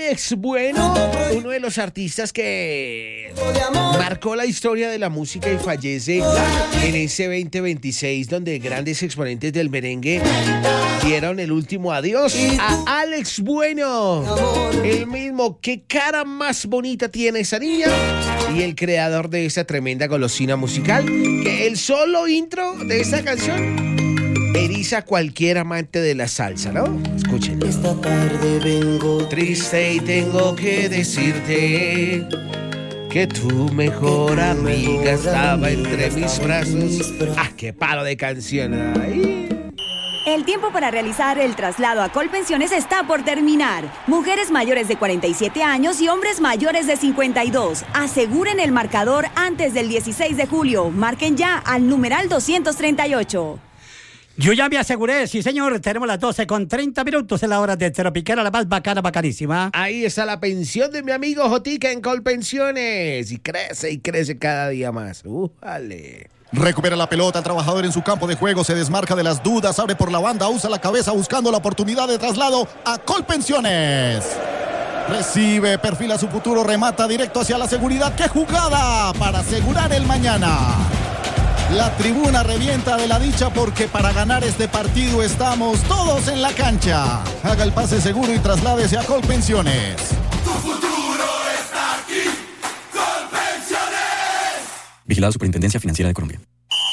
Alex Bueno, uno de los artistas que marcó la historia de la música y fallece en ese 2026, donde grandes exponentes del merengue dieron el último adiós a Alex Bueno. El mismo, qué cara más bonita tiene esa niña, y el creador de esa tremenda golosina musical, que el solo intro de esta canción eriza a cualquier amante de la salsa, ¿no? Escúchenlo. Esta tarde vengo triste y tengo que decirte que tu mejor amiga estaba entre mis brazos. ¡Ah, qué palo de canción! ¡Ay! El tiempo para realizar el traslado a Colpensiones está por terminar. Mujeres mayores de 47 años y hombres mayores de 52. Aseguren el marcador antes del 16 de julio. Marquen ya al numeral 238. Yo ya me aseguré, sí señor, tenemos las 12:30 en la hora de Tropicana, la más bacana, bacanísima. Ahí está la pensión de mi amigo Jotica en Colpensiones. Y crece cada día más. ¡Újale! Recupera la pelota, el trabajador en su campo de juego, se desmarca de las dudas, abre por la banda, usa la cabeza buscando la oportunidad de traslado a Colpensiones. Recibe, perfila su futuro, remata directo hacia la seguridad. ¡Qué jugada para asegurar el mañana! La tribuna revienta de la dicha porque para ganar este partido estamos todos en la cancha. Haga el pase seguro y trasládese a Colpensiones. Tu futuro está aquí, Colpensiones. Vigilado Superintendencia Financiera de Colombia.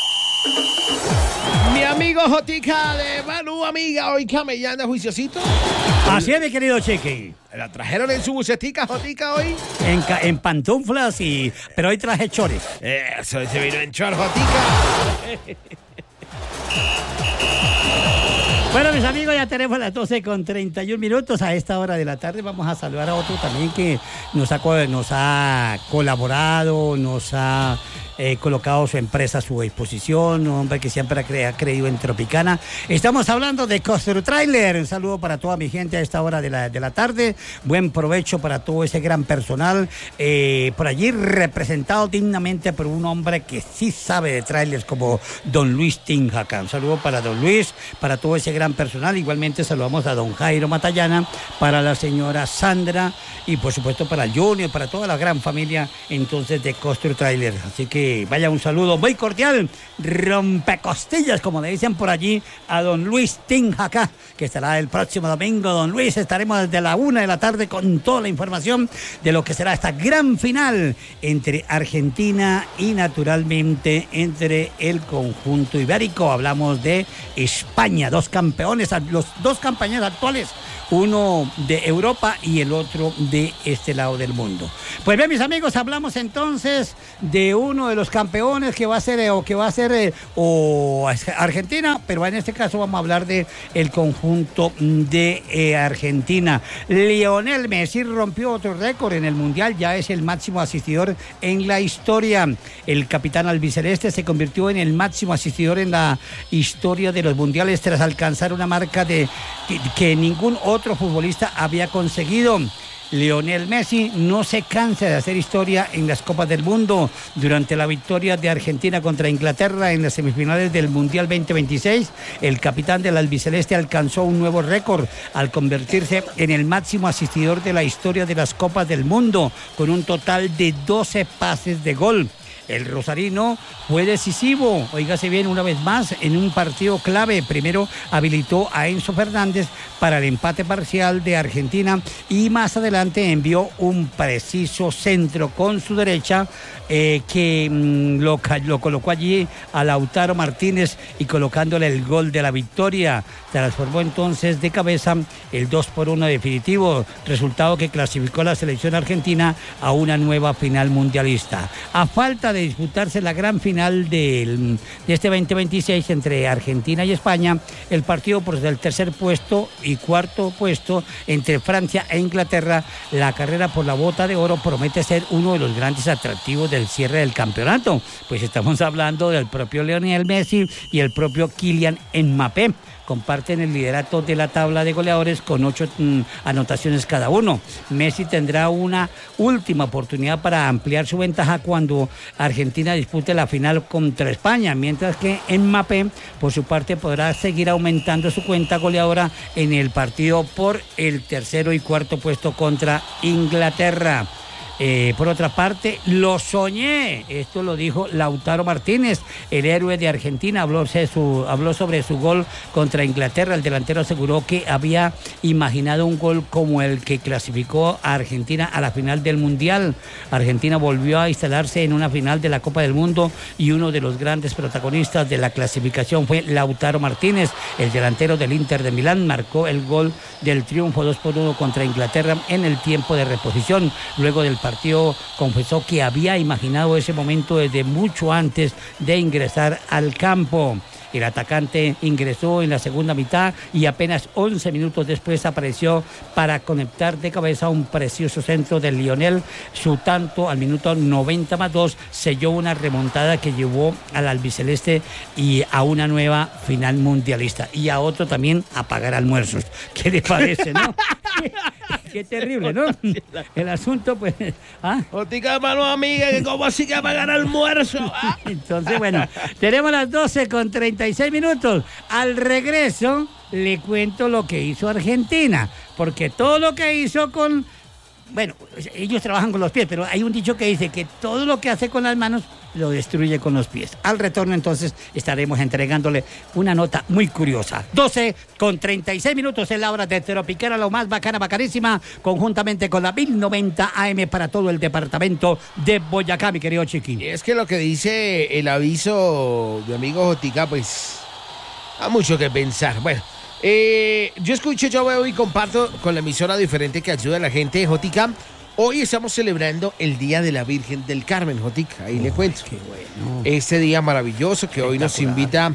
Mi amigo Jotica de Manu, amiga, hoy camellando juiciosito. Así es, mi querido Chiqui. ¿La trajeron en su bucetica, Jotica, hoy? En pantuflas, pero hoy traje chores. Eso se vino en chor, Jotica. Bueno, mis amigos, ya tenemos las 12:31. A esta hora de la tarde vamos a saludar a otro también que nos ha colaborado, nos ha colocado su empresa a su disposición, un hombre que siempre ha creído en Tropicana. Estamos hablando de Coster Trailer. Un saludo para toda mi gente a esta hora de la tarde. Buen provecho para todo ese gran personal. Por allí representado dignamente por un hombre que sí sabe de trailers como don Luis Tinjaca. Un saludo para don Luis, para todo ese gran personal. Igualmente saludamos a don Jairo Matallana, para la señora Sandra y por supuesto para el Junior, para toda la gran familia entonces de Coster Trailer. Así que vaya un saludo muy cordial, rompecostillas, como le dicen por allí, a don Luis Tinjaca, que estará el próximo domingo. Don Luis, estaremos desde la 1 de la tarde con toda la información de lo que será esta gran final entre Argentina y naturalmente entre el conjunto ibérico. Hablamos de España, los dos campeones actuales, uno de Europa y el otro de este lado del mundo. Pues bien, mis amigos, hablamos entonces de uno de los campeones que va a ser Argentina, pero en este caso vamos a hablar de el conjunto de Argentina. Lionel Messi rompió otro récord en el Mundial, ya es el máximo asistidor en la historia. El capitán albiceleste se convirtió en el máximo asistidor en la historia de los mundiales tras alcanzar una marca que ningún otro futbolista había conseguido. Lionel Messi no se cansa de hacer historia en las Copas del Mundo. Durante la victoria de Argentina contra Inglaterra en las semifinales del Mundial 2026, el capitán del albiceleste alcanzó un nuevo récord al convertirse en el máximo asistidor de la historia de las Copas del Mundo, con un total de 12 pases de gol. El rosarino fue decisivo, oígase bien, una vez más, en un partido clave. Primero habilitó a Enzo Fernández para el empate parcial de Argentina y más adelante envió un preciso centro con su derecha que lo colocó allí a Lautaro Martínez y colocándole el gol de la victoria. Transformó entonces de cabeza el 2-1 definitivo, resultado que clasificó a la selección argentina a una nueva final mundialista. A falta de disputarse la gran final de este 2026 entre Argentina y España, el partido por el tercer puesto y cuarto puesto entre Francia e Inglaterra, la carrera por la bota de oro promete ser uno de los grandes atractivos del cierre del campeonato, pues estamos hablando del propio Lionel Messi y el propio Kylian Mbappé. comparten el liderato de la tabla de goleadores con 8 anotaciones cada uno. Messi tendrá una última oportunidad para ampliar su ventaja cuando Argentina dispute la final contra España, mientras que Mbappé, por su parte, podrá seguir aumentando su cuenta goleadora en el partido por el tercero y cuarto puesto contra Inglaterra. Por otra parte, lo soñé, esto lo dijo Lautaro Martínez, el héroe de Argentina, habló sobre su gol contra Inglaterra. El delantero aseguró que había imaginado un gol como el que clasificó a Argentina a la final del Mundial. Argentina volvió a instalarse en una final de la Copa del Mundo y uno de los grandes protagonistas de la clasificación fue Lautaro Martínez. El delantero del Inter de Milán marcó el gol del triunfo 2-1 contra Inglaterra en el tiempo de reposición. Luego del partido confesó que había imaginado ese momento desde mucho antes de ingresar al campo. El atacante ingresó en la segunda mitad y apenas 11 minutos después apareció para conectar de cabeza un precioso centro de Lionel. Su tanto al minuto 90+2 selló una remontada que llevó al albiceleste y a una nueva final mundialista. Y a otro también a pagar almuerzos. ¿Qué le parece, no? Qué terrible, ¿no? El asunto, pues... Jotica, mano amiga, que cómo así que a pagar almuerzo. Entonces, bueno, tenemos las 12:36 minutos. Al regreso, le cuento lo que hizo Argentina, porque todo lo que hizo con... Bueno, ellos trabajan con los pies, pero hay un dicho que dice que todo lo que hace con las manos lo destruye con los pies. Al retorno, entonces, estaremos entregándole una nota muy curiosa. 12:36 minutos en la hora de Tropicana, lo más bacana, bacanísima, conjuntamente con la 1090 AM para todo el departamento de Boyacá, mi querido Chiquín. Y es que lo que dice el aviso de amigo Jotica, pues, da mucho que pensar. Bueno, yo escucho, yo veo y comparto con la emisora diferente que ayuda a la gente, Jotica. Hoy estamos celebrando el Día de la Virgen del Carmen, Jotica, ahí le cuento. Qué bueno. Este día maravilloso que hoy nos invita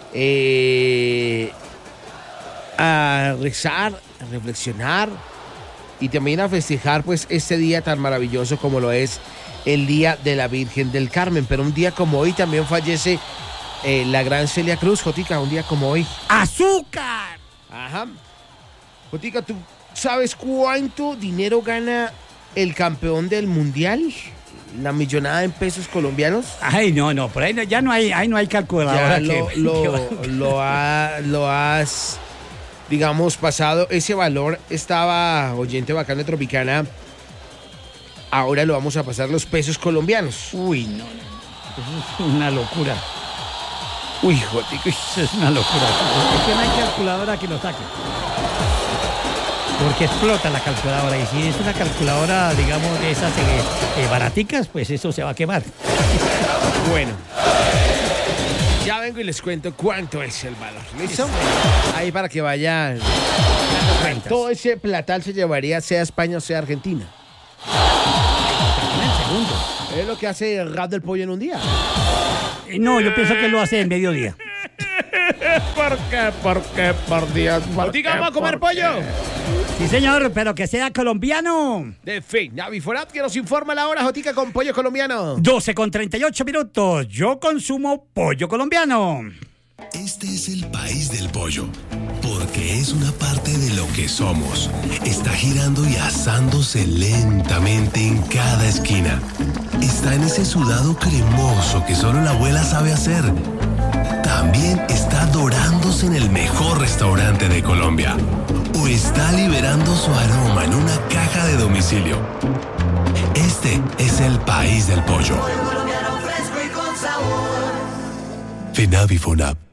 a rezar, a reflexionar y también a festejar pues este día tan maravilloso como lo es el Día de la Virgen del Carmen. Pero un día como hoy también fallece la gran Celia Cruz, Jotica, un día como hoy. ¡Azúcar! Ajá. Jotica, ¿tú sabes cuánto dinero gana el campeón del mundial? La millonada en pesos colombianos. Ay, no, por ahí ya no hay, calculadora. Ya lo has, digamos, pasado. Ese valor estaba, oyente bacán de Tropicana. Ahora lo vamos a pasar los pesos colombianos. Uy, no. Eso es una locura. Uy, Jotica. Eso es una locura. Es que no hay calculadora que lo saque. Porque explota la calculadora, y si es una calculadora, digamos, de esas baraticas, pues eso se va a quemar. Bueno, ya vengo y les cuento cuánto es el valor. ¿Listo? Ahí para que vayan. Todo ese platal se llevaría, sea España o sea Argentina. En segundo. Es lo que hace el rap del pollo en un día. No, yo pienso que lo hace en mediodía. ¿Por qué? Por Dios. Jotica, ¿vamos a comer pollo? Sí, señor, pero que sea colombiano. De fin, Naviforat que nos informa la hora, Jotica, con pollo colombiano. 12:38 minutos. Yo consumo pollo colombiano. Este es el país del pollo, porque es una parte de lo que somos. Está girando y asándose lentamente en cada esquina. Está en ese sudado cremoso que solo la abuela sabe hacer. También está dorándose en el mejor restaurante de Colombia. O está liberando su aroma en una caja de domicilio. Este es el país del pollo. Pollo colombiano fresco y con sabor. FENAVI FONAP.